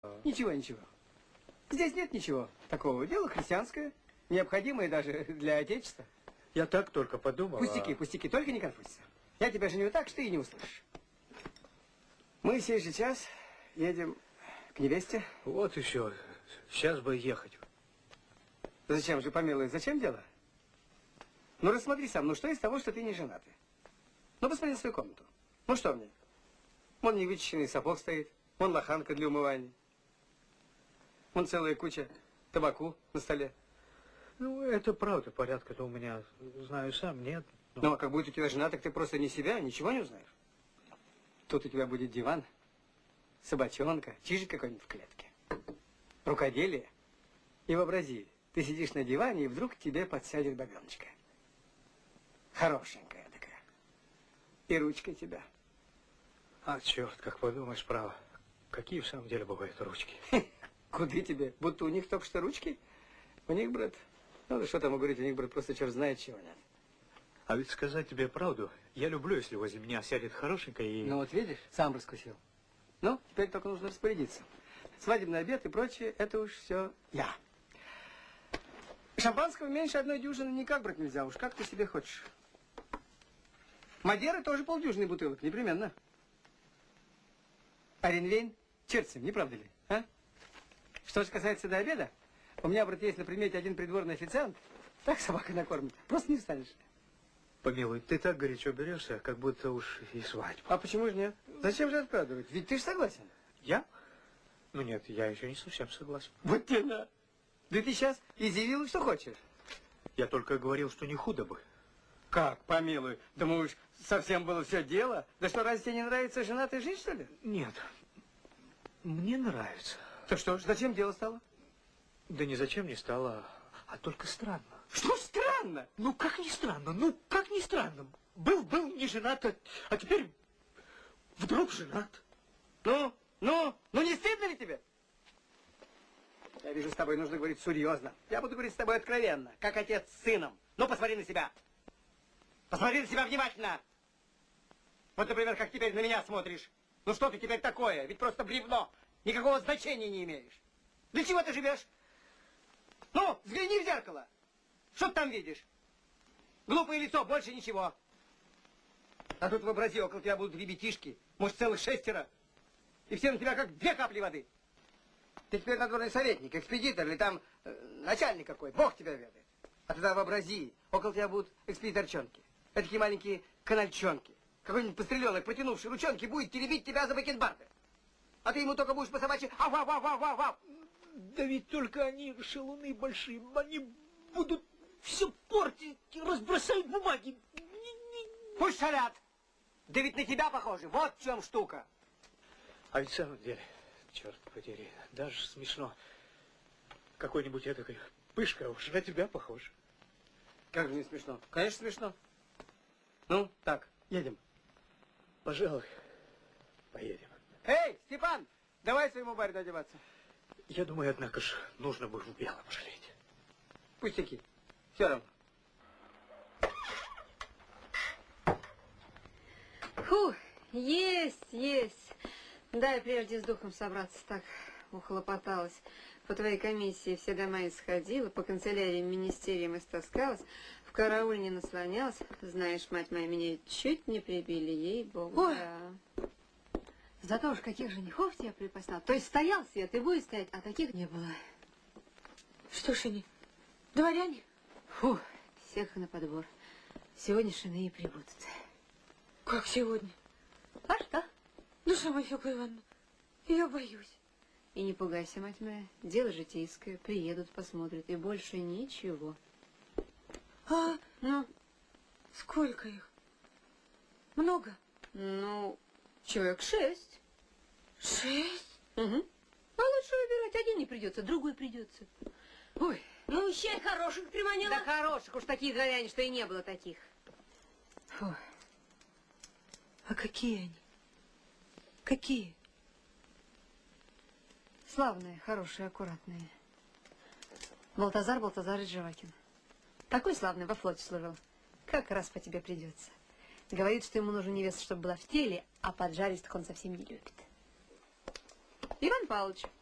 Ничего, ничего. Здесь нет ничего такого. Дело христианское, необходимое даже для Отечества. Я так только подумал. Пустяки, пустяки, только не конфузься. Я тебя женю так, что ты и не услышишь. Мы сей же час едем к невесте. Вот еще. Сейчас бы ехать. Зачем же, помилуй, зачем дело? Ну, рассмотри сам, ну что из того, что ты не женатый? Ну, посмотри на свою комнату. Ну, что в ней? Вон невычищенный сапог стоит, вон лоханка для умывания. Вон целая куча табаку на столе. Ну, это правда, порядка-то у меня, знаю сам, нет. Но... Ну, а как будет у тебя жена, так ты просто не себя, ничего не узнаешь. Тут у тебя будет диван, собачонка, чижик какой-нибудь в клетке, рукоделие. И вообрази, ты сидишь на диване, и вдруг к тебе подсядет бабеночка. Хорошенькая такая. И ручка тебя. А, черт, как подумаешь, право. Какие в самом деле бывают ручки? Куды тебе? Будто у них только что ручки? У них, брат, ну что там говорить, у них, брат, просто черт знает чего нет. А ведь сказать тебе правду, я люблю, если возле меня сядет хорошенькая и... Ну вот видишь, сам раскусил. Ну, теперь только нужно распорядиться. Свадебный обед и прочее, это уж все я. Шампанского меньше одной дюжины никак брать нельзя, уж как ты себе хочешь. Мадеры тоже полдюжины бутылок, непременно. А ренвейн черцем, не правда ли, а? Что же касается до обеда, у меня, брат, есть на примете один придворный официант, так собака накормит, просто не встанешь. Помилуй, ты так горячо берешься, как будто уж и свадьба. А почему же нет? Зачем же откладывать? Ведь ты же согласен. Я? Ну нет, я еще не совсем согласен. Вот ты на. Да ты сейчас изъявил, что хочешь. Я только говорил, что не худо бы. Как, помилуй? Думаешь, совсем было все дело? Да что, разве тебе не нравится женатая жизнь, что ли? Нет, мне нравится. Так что ж, зачем дело стало? Да ни зачем не стало, а только странно. Что странно? Ну, как не странно? Ну, как не странно? Был не женат, а теперь вдруг женат. Ну, не стыдно ли тебе? Я вижу, с тобой нужно говорить серьезно. Я буду говорить с тобой откровенно, как отец с сыном. Ну, посмотри на себя. Посмотри на себя внимательно. Вот, например, как теперь на меня смотришь. Ну, что ты теперь такое? Ведь просто бревно. Никакого значения не имеешь. Для чего ты живешь? Ну, взгляни в зеркало. Что ты там видишь? Глупое лицо, больше ничего. А тут вообрази, около тебя будут ребятишки, может, целых 6. И все на тебя как 2 капли воды. Ты теперь надворный советник, экспедитор или там начальник какой, Бог тебя ведает. А тогда вообрази, около тебя будут экспедиторчонки. Это такие маленькие канальчонки. Какой-нибудь постреленок, протянувший ручонки, будет теребить тебя за бакенбарды. А ты ему только будешь по собачьи ау-ау-ау-ау-ау. Да ведь только они шалуны большие, они будут все портить, разбросают бумаги. Пусть шалят. Да ведь на тебя похоже, вот в чем штука. А ведь в самом деле, черт подери, даже смешно. Какой-нибудь этакой пышка уж на тебя похож. Как же не смешно? Конечно, смешно. Ну, так, едем. Пожалуй, поедем. Эй, Степан, давай своему барину одеваться. Я думаю, однако ж, нужно бы в белом жалеть. Пустяки, все равно. Фу, есть. Дай прежде с духом собраться, так ухлопоталась. По твоей комиссии все дома исходила, по канцеляриям, министериям истаскалась, в караульне наслонялась. Знаешь, мать моя, меня чуть не прибили, ей-богу. Ой. Да. Зато уж каких женихов тебе припасла. То есть стоял свет и будет стоять, а таких не было. Что ж они, дворяне? Фу, всех на подбор. Сегодня шины и прибудут. Как сегодня? А что? Душа моя, Фёкла Ивановна, я боюсь. И не пугайся, мать моя, дело житейское. Приедут, посмотрят, и больше ничего. А, Ну, сколько их? Много? ну, человек 6. 6? Угу. А лучше выбирать. Один не придется, другой придется. Ой. Ну, щель хороших приманила. Да хороших, уж такие дворяне, что и не было таких. Фу. А какие они? Какие? Славные, хорошие, аккуратные. Балтазар Балтазарович Живакин. Такой славный, во флоте служил. Как раз по тебе придется. Говорит, что ему нужна невеста, чтобы была в теле, а поджаристых он совсем не любит. Иван Павлович,